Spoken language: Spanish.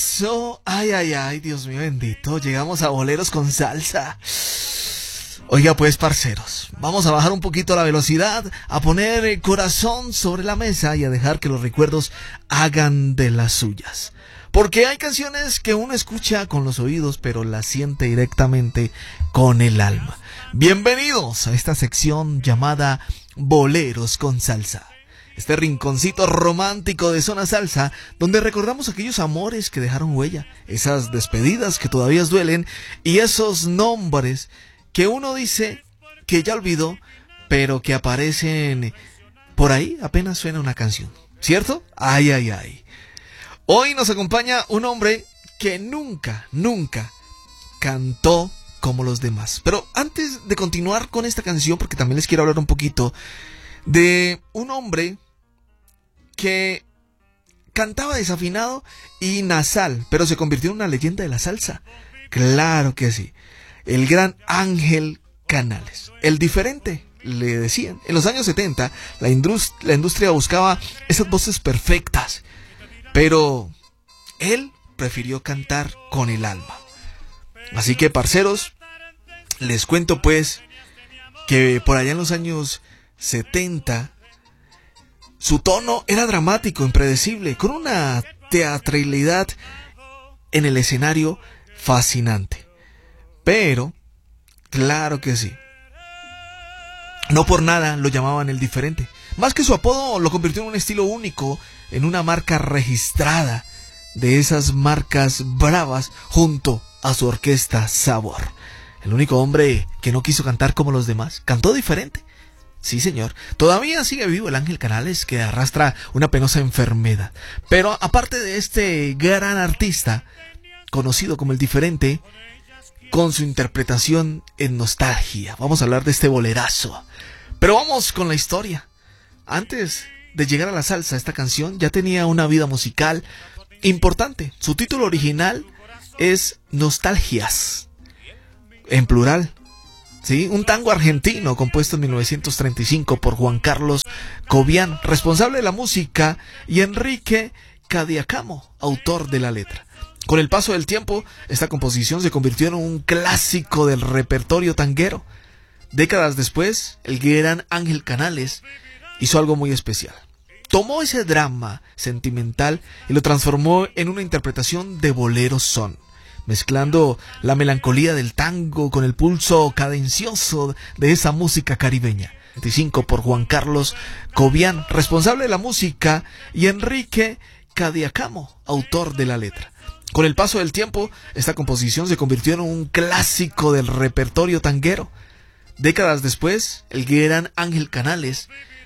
Ay, ay, ay, Dios mío bendito, llegamos a Boleros con Salsa. Oiga pues, parceros, vamos a bajar un poquito la velocidad, a poner el corazón sobre la mesa y a dejar que los recuerdos hagan de las suyas. Porque hay canciones que uno escucha con los oídos, pero las siente directamente con el alma. Bienvenidos a esta sección llamada Boleros con Salsa. Este rinconcito romántico de Zona Salsa, donde recordamos aquellos amores que dejaron huella, esas despedidas que todavía duelen y esos nombres que uno dice que ya olvidó, pero que aparecen por ahí apenas suena una canción, ¿cierto? Ay, ay, ay. Hoy nos acompaña un hombre que nunca cantó como los demás. Pero antes de continuar con esta canción, porque también les quiero hablar un poquito de un hombre que cantaba desafinado y nasal, pero se convirtió en una leyenda de la salsa. Claro que sí. El gran Ángel Canales. El diferente, le decían. En los años 70, la industria buscaba esas voces perfectas, pero él prefirió cantar con el alma. Así que, parceros, les cuento pues que por allá en los años 70, su tono era dramático, impredecible, con una teatralidad en el escenario fascinante. Pero, claro que sí, no por nada lo llamaban el diferente. Más que su apodo, lo convirtió en un estilo único, en una marca registrada de esas marcas bravas junto a su orquesta Sabor. El único hombre que no quiso cantar como los demás, cantó diferente. Sí, señor. Todavía sigue vivo el Ángel Canales, que arrastra una penosa enfermedad. Pero aparte de este gran artista, conocido como el diferente, con su interpretación en nostalgia, vamos a hablar de este bolerazo. Pero vamos con la historia. Antes de llegar a la salsa, esta canción ya tenía una vida musical importante. Su título original es Nostalgias, en plural. ¿Sí? Un tango argentino compuesto en 1935 por Juan Carlos Cobian, responsable de la música, y Enrique Cadiacamo, autor de la letra. Con el paso del tiempo, esta composición se convirtió en un clásico del repertorio tanguero. Décadas después, el gran Ángel Canales hizo algo muy especial. Tomó ese drama sentimental y lo transformó en una interpretación de bolero son, mezclando la melancolía del tango con el pulso cadencioso de esa música caribeña. 25 por Juan Carlos Cobian, responsable de la música, y Enrique Cadiacamo, autor de la letra. Con el paso del tiempo, esta composición se convirtió en un clásico del repertorio tanguero. Décadas después, el gran Ángel Canales